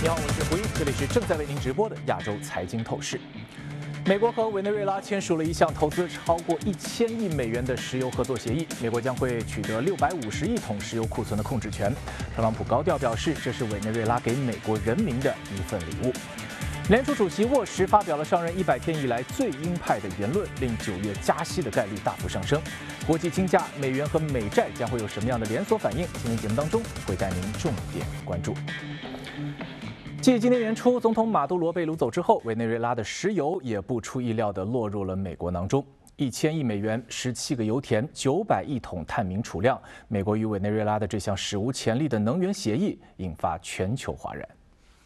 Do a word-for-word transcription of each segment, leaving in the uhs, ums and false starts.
你好，我是胡英，这里是正在为您直播的亚洲财经透视。美国和委内瑞拉签署了一项投资超过一千亿美元的石油合作协议，美国将会取得六百五十亿桶石油库存的控制权。特朗普高调表示，这是委内瑞拉给美国人民的一份礼物。联储主席沃什发表了上任一百天以来最鹰派的言论，令九月加息的概率大幅上升。国际金价、美元和美债将会有什么样的连锁反应？今天节目当中会带您重点关注。继今年年初总统马杜罗被掳走之后，委内瑞拉的石油也不出意料地落入了美国囊中。一千亿美元、十七个油田、九百亿桶探明储量，美国与委内瑞拉的这项史无前例的能源协议引发全球哗然。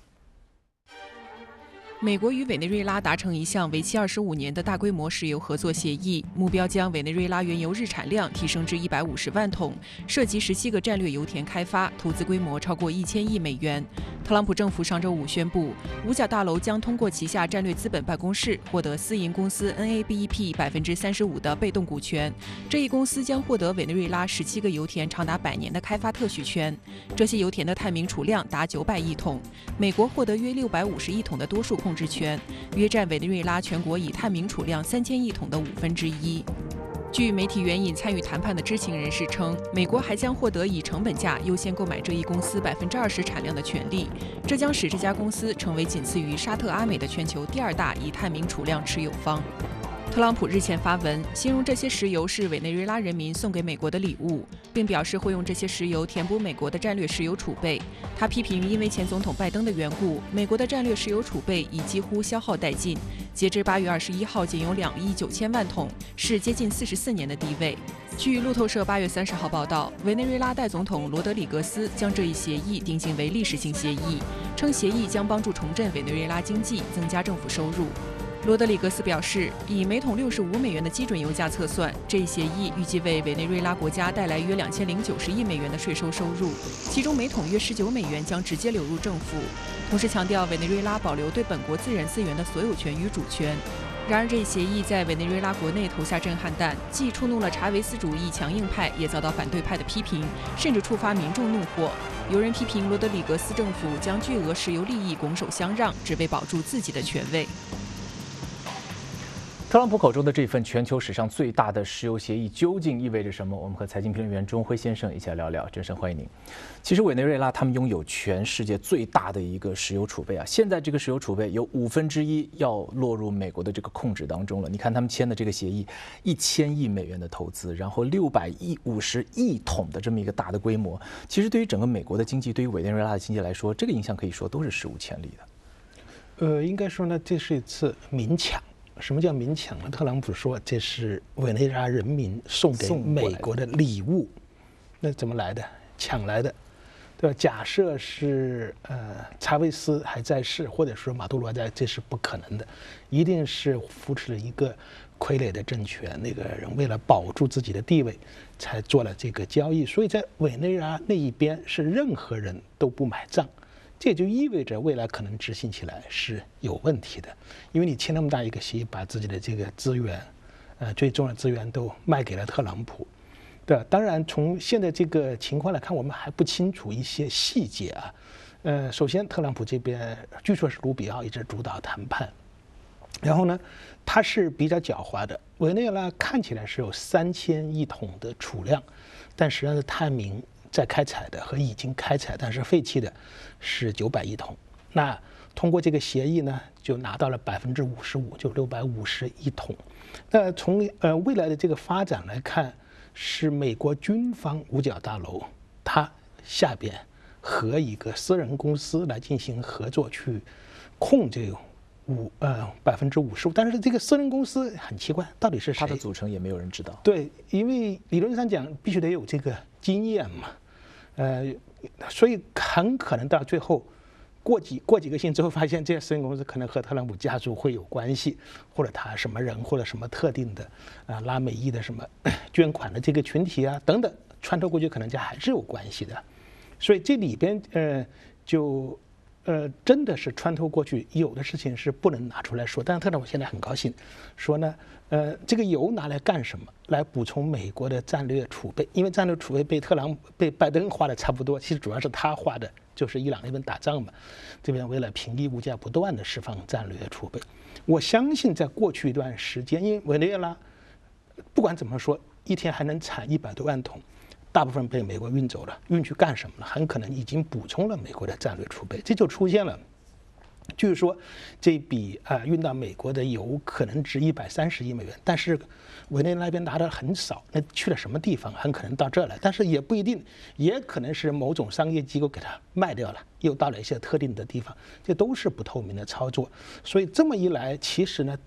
美国与委内瑞拉达成一项为期二十五年的大规模石油合作协议，目标将委内瑞拉原油日产量提升至一百五十万桶，涉及十七个战略油田开发，投资规模超过一千亿美元。特朗普政府上周五宣布，五角大楼将通过旗下战略资本办公室获得私营公司 N A B E P 百分之三十五的被动股权。这一公司将获得委内瑞拉十七个油田长达百年的开发特许权。这些油田的探明储量达九百亿桶，美国获得约六百五十亿桶的多数控制权，约占委内瑞拉全国已探明储量三千亿桶的五分之一。据媒体援引参与谈判的知情人士称，美国还将获得以成本价优先购买这一公司百分之二十产量的权利，这将使这家公司成为仅次于沙特阿美的全球第二大已探明储量持有方。特朗普日前发文，形容这些石油是委内瑞拉人民送给美国的礼物，并表示会用这些石油填补美国的战略石油储备。他批评，因为前总统拜登的缘故，美国的战略石油储备已几乎消耗殆尽，截至八月二十一号，仅有两亿九千万桶，是接近四十四年的低位。据路透社八月三十号报道，委内瑞拉代总统罗德里格斯将这一协议定性为历史性协议，称协议将帮助重振委内瑞拉经济，增加政府收入。罗德里格斯表示，以每桶六十五美元的基准油价测算，这一协议预计为委内瑞拉国家带来约两千零九十亿美元的税收收入，其中每桶约十九美元将直接流入政府。同时强调，委内瑞拉保留对本国自然资源的所有权与主权。然而，这一协议在委内瑞拉国内投下震撼弹，既触怒了查韦斯主义强硬派，也遭到反对派的批评，甚至触发民众怒火。有人批评罗德里格斯政府将巨额石油利益拱手相让，只为保住自己的权位。 特朗普口中的这份全球史上最大的石油协议究竟意味着什么？我们和财经评论员钟辉先生一起来聊聊。郑生，欢迎您。其实委内瑞拉他们拥有全世界最大的一个石油储备啊，现在这个石油储备有五分之一要落入美国的这个控制当中了。你看他们签的这个协议，一千亿美元的投资，然后六百亿五十亿桶的这么一个大的规模，其实对于整个美国的经济，对于委内瑞拉的经济来说，这个影响可以说都是史无前例的。 呃，应该说呢，这是一次明抢。什么叫明抢呢？特朗普说这是委内瑞拉人民送给美国的礼物，那怎么来的？抢来的，对吧？假设是呃查韦斯还在世，或者说马杜罗在，这是不可能的，一定是扶持了一个傀儡的政权，那个人为了保住自己的地位，才做了这个交易。所以在委内瑞拉那一边是任何人都不买账。这也就意味着未来可能执行起来是有问题的，因为你签那么大一个协议，把自己的这个资源，呃，最重要的资源都卖给了特朗普，对吧？当然，从现在这个情况来看，我们还不清楚一些细节啊。呃，首先，特朗普这边据说是卢比奥一直主导谈判，然后呢，他是比较狡猾的。委内瑞拉看起来是有三千亿桶的储量，但实际上是探明在开采的和已经开采但是废弃的是九百亿桶。那通过这个协议呢，就拿到了百分之五十五，就六百五十亿桶。那从呃未来的这个发展来看，是美国军方五角大楼它下边和一个私人公司来进行合作，去控这五呃百分之五十五。但是这个私人公司很奇怪，到底是谁？ 它的组成也没有人知道。 对，因为理论上讲必须得有这个经验嘛，呃，所以很可能到最后过几过几个星期之后，发现这些私人公司可能和特朗普家族会有关系，或者他什么人，或者什么特定的啊、呃、拉美裔的什么捐款的这个群体啊等等，穿透过去可能这还是有关系的。所以这里边呃就呃，真的是穿透过去，有的事情是不能拿出来说。但是特朗普现在很高兴，说呢，呃，这个油拿来干什么？来补充美国的战略储备，因为战略储备被特朗普、被拜登花的差不多，其实主要是他花的，就是伊朗那边打仗嘛，这边为了平抑物价，不断的释放战略储备。我相信在过去一段时间，因为委内瑞拉不管怎么说，一天还能产一百多万桶。大部分被美国运走了，运去干什么了？很可能已经补充了美国的战略储备，这就出现了，就是说这笔啊、呃、运到美国的油可能值一百三十亿美元，但是委内瑞拉那边拿的很少，那去了什么地方？很可能到这儿来，但是也不一定，也可能是某种商业机构给它卖掉了，又到了一些特定的地方，这都是不透明的操作。所以这么一来，其实呢，